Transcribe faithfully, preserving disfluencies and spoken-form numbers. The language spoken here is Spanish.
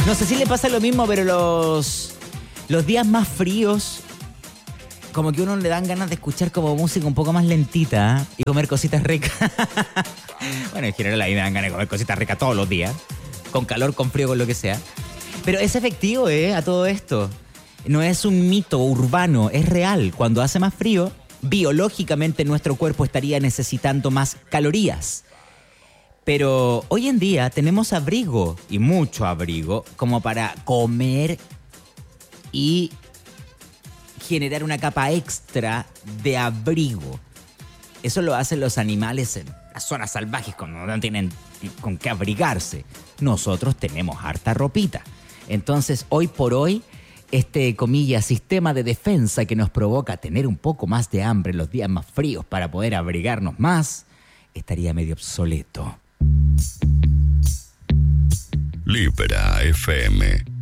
No sé si le pasa lo mismo, pero los, los días más fríos, como que uno le dan ganas de escuchar como música un poco más lentita, ¿eh? Y comer cositas ricas. Bueno, en general a mí me dan ganas de comer cositas ricas todos los días, con calor, con frío, con lo que sea. Pero es efectivo, ¿eh? A todo esto. No es un mito urbano, es real. Cuando hace más frío, biológicamente nuestro cuerpo estaría necesitando más calorías. Pero hoy en día tenemos abrigo, y mucho abrigo, como para comer y generar una capa extra de abrigo. Eso lo hacen los animales en las zonas salvajes cuando no tienen con qué abrigarse. Nosotros tenemos harta ropita. Entonces, hoy por hoy, este, comillas, sistema de defensa que nos provoca tener un poco más de hambre en los días más fríos para poder abrigarnos más, estaría medio obsoleto. Libera F M.